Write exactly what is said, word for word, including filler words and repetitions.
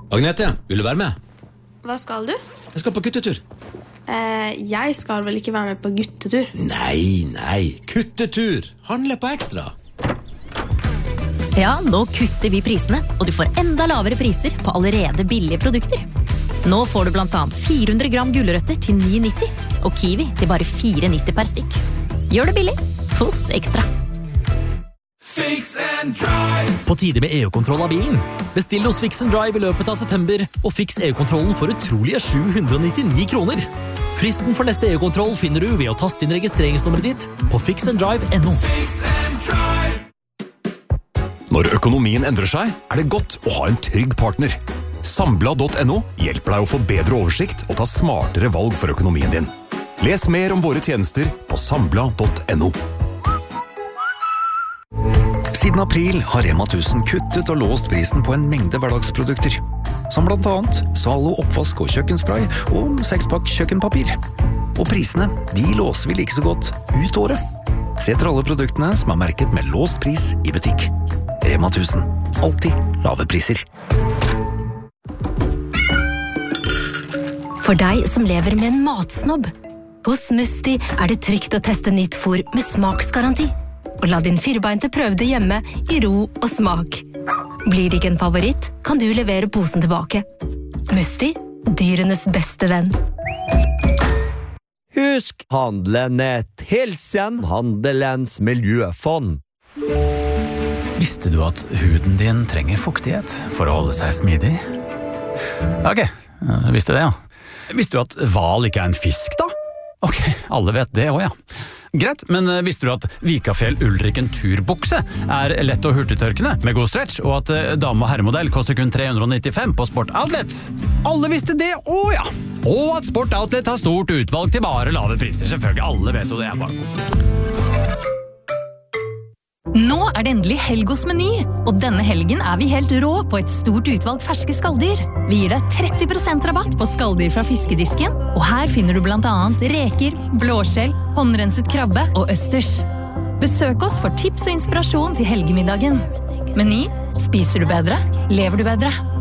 Agnete, vil du være med? Hva skal du? Jeg skal på guttetur. Eh, jeg skal vel ikke være med på guttetur? Nei, nei, kuttetur. Handle på ekstra. Ja, nå kutter vi prisene, og du får enda lavere priser på allerede billige produkter. Nå får du blant annet fire hundre gram gulrøtter til ni nitti, og kiwi til bare fire nitti per stykk. Gjør det billig hos Ekstra. Fix and Drive. På tide med E U-kontroll av bilen. Bestill hos Fix and Drive i løpet av september, og fiks E U-kontrollen for utrolige sju hundre nittini kroner. Fristen for neste E U-kontroll finner du ved å taste inn registreringsnummeret ditt på fix and drive punktum no. Fix and Drive. Når økonomien endrer seg, er det godt å ha en trygg partner. Sambla punktum no hjelper deg å få bedre oversikt og ta smartere valg for økonomien din. Les mer om våre tjenester på sambla punktum no. Siden april har Rema tusen kuttet og låst prisen på en mengde hverdagsprodukter, som blant annet Zalo oppvask og kjøkkenspray og sekspakk kjøkkenpapir. Og prisene, de låser vi like så godt ut året. Se etter alle produktene som er merket med låst pris i butikk. Rema tusen. Alltid lave priser. For deg som lever med en matsnobb. Hos Musti er det trygt å teste nytt fôr med smaksgaranti. Og la din firbeinte prøve det hjemme i ro og smak. Blir det ikke en favoritt, kan du levere posen tilbake. Musti, dyrenes beste venn. Husk handlenett. Hilsen Handelens miljøfond. Visste du at huden din trenger fuktighet for å holde seg smidig? Ok, jeg visste det, ja. Visste du at hval ikke er en fisk, da? Ok, alle vet det også, ja. Greit, men visste du at Vikafjell Ulriken turbukse er lett og hurtigtørkende med god stretch, og at dame- og herremodell koster kun tre hundre nittifem på Sport Outlet? Alle visste det, å ja! Og at Sport Outlet har stort utvalg til bare lave priser. Selvfølgelig, alle vet jo det er bare. Nå er det endelig helg hos Meny, og denne helgen er vi helt rå på et stort utvalg ferske skalldyr. Vi gir deg tretti prosent rabatt på skalldyr fra fiskedisken, og her finner du blant annet reker, blåskjell, håndrenset krabbe og østers. Besøk oss for tips og inspirasjon til helgemiddagen. Meny, spiser du bedre, lever du bedre.